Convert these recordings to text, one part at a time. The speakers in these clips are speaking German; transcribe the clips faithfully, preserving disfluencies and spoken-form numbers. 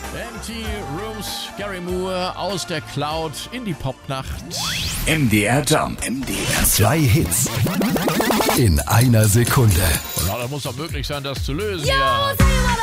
Empty Rooms, Gary Moore aus der Cloud in die Popnacht. M D R Jump. M D R Zwei Hits in einer Sekunde. Na, das muss doch möglich sein, das zu lösen. Yo, Ja. say what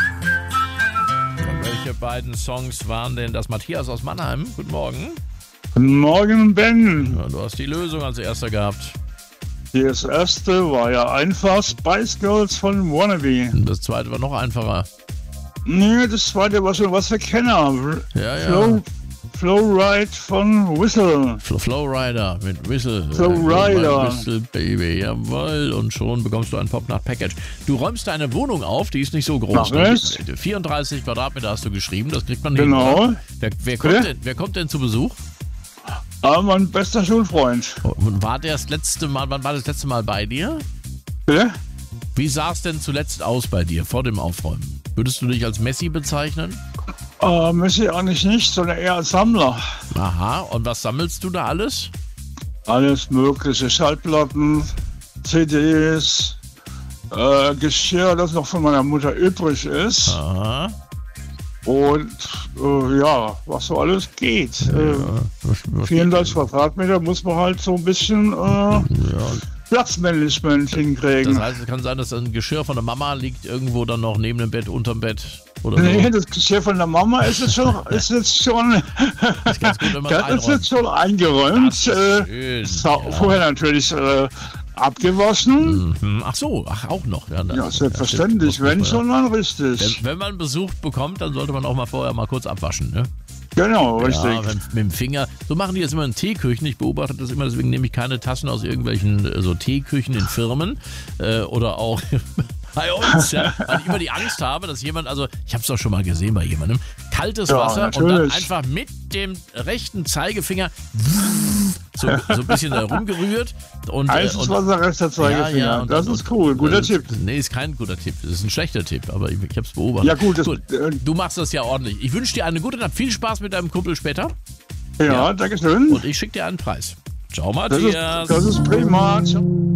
I want. Und welche beiden Songs waren denn das? Matthias aus Mannheim, guten Morgen. Guten Morgen, Ben. Ja, du hast die Lösung als erster gehabt. Das erste war ja einfach Spice Girls von Wannabe. Und das zweite war noch einfacher. Nee, das zweite war schon was für Kenner. Ja, ja. Flow, Flowride von Whistle. Fl- Flowrider mit Whistle. Flowrider. Äh, Whistle Baby, jawohl. Und schon bekommst du ein Popnacht-Package. Du räumst deine Wohnung auf, die ist nicht so groß. Mach ich. vierunddreißig Quadratmeter hast du geschrieben, das kriegt man Genau. hin. Wer, wer, kommt Bitte? denn, wer kommt denn zu Besuch? Aber mein bester Schulfreund. Und war der das letzte Mal, wann war das letzte Mal bei dir? Bitte? Wie sah es denn zuletzt aus bei dir vor dem Aufräumen? Würdest du dich als Messi bezeichnen? Äh, Messi eigentlich nicht, sondern eher als Sammler. Aha, und was sammelst du da alles? Alles mögliche. Schallplatten, C Ds, äh, Geschirr, das noch von meiner Mutter übrig ist. Aha. Und äh, ja, was so alles geht. Äh, Was, was vierunddreißig Quadratmeter muss man halt so ein bisschen äh, ja. Platzmanagement hinkriegen. Das heißt, es kann sein, dass ein Geschirr von der Mama liegt irgendwo dann noch neben dem Bett, unterm Bett oder so. Nee, das Geschirr von der Mama ist jetzt schon, ist jetzt schon, Das ist ganz gut, wenn man das ist einräumt. jetzt schon eingeräumt. Das ist Äh, schön, sau- ja. Vorher natürlich äh, abgewaschen. Mhm. Ach so, ach auch noch. Ja, das- Ja, das selbstverständlich. stimmt. Wenn Muss man schon, ja- dann richtig. Wenn, wenn man Besuch bekommt, dann sollte man auch mal vorher mal kurz abwaschen, ne? Genau, richtig. Ja, wenn, mit dem Finger. So machen die jetzt immer in Teeküchen. Ich beobachte das immer, deswegen nehme ich keine Tassen aus irgendwelchen äh, so Teeküchen in Firmen äh, oder auch bei uns, ja, weil ich immer die Angst habe, dass jemand, also ich habe es doch schon mal gesehen bei jemandem, kaltes Ja, Wasser und dann natürlich. einfach mit dem rechten Zeigefinger so, so ein bisschen da rumgerührt. Und, äh, Heißes und, Wasser, rechter Zeigefinger. Ja, ja, und das dann- ist cool. Guter äh, Tipp. Nee, ist kein guter Tipp. Das ist ein schlechter Tipp, aber ich, ich habe es beobachtet. Ja, gut, das- äh, Du machst das ja ordentlich. Ich wünsche dir eine gute Nacht. Viel Spaß mit deinem Kumpel später. Ja, Ja. danke schön. Und ich schicke dir einen Preis. Ciao, Das ist, Matthias. das ist prima. Ciao.